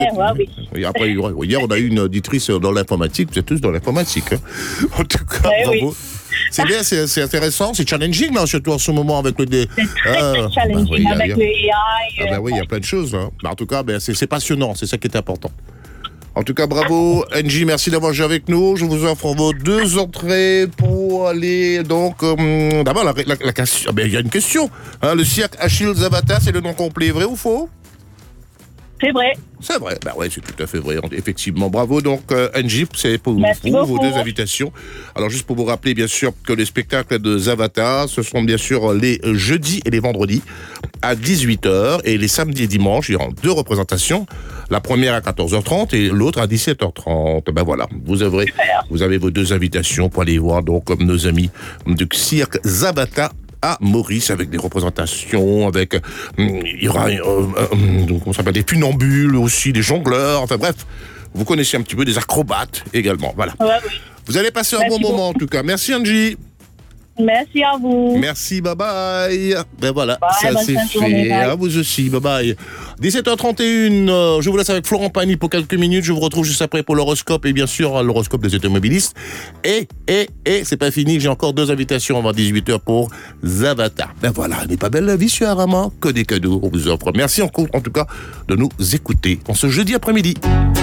oui. Oui, après, hier, on a eu une auditrice dans l'informatique. Vous êtes tous dans l'informatique. Hein. En tout cas, bravo. Oui. C'est bien, c'est intéressant, c'est challenging, là, surtout en ce moment avec le... C'est très challenging avec le AI. Oui, il y a plein de choses. Là. En tout cas, c'est passionnant, c'est ça qui est important. En tout cas, bravo, Angie, merci d'avoir joué avec nous. Je vous offre vos 2 entrées pour aller, donc... D'abord, la question... il y a une question. Hein, le cirque Achille Zavata, c'est le nom complet, vrai ou faux? C'est vrai. C'est vrai, oui, c'est tout à fait vrai. Effectivement, bravo. Donc, Angie, c'est pour vous, vos 2 invitations. Alors, juste pour vous rappeler, bien sûr, que les spectacles de Zavata, ce sont bien sûr les jeudis et les vendredis à 18h. Et les samedis et dimanches, il y aura 2 représentations. La première à 14h30 et l'autre à 17h30. Ben voilà, vous avez vos 2 invitations pour aller voir donc comme nos amis du cirque Zavata à Maurice, avec des représentations, avec il y aura comment ça s'appelle, des funambules aussi, des jongleurs, enfin bref, vous connaissez un petit peu, des acrobates également, voilà. Oui. Vous allez passer un bon moment en tout cas. Merci Angie. Merci à vous. Merci, bye bye. Ben voilà, bye, ça c'est fait. Journée, à vous aussi, bye bye. 17h31, je vous laisse avec Florent Pagny pour quelques minutes. Je vous retrouve juste après pour l'horoscope et bien sûr l'horoscope des automobilistes. Et c'est pas fini, j'ai encore 2 invitations avant 18h pour Zavata. Ben voilà, elle n'est pas belle la vie sur Arama, que des cadeaux on vous offre. Merci en tout cas de nous écouter en ce jeudi après-midi.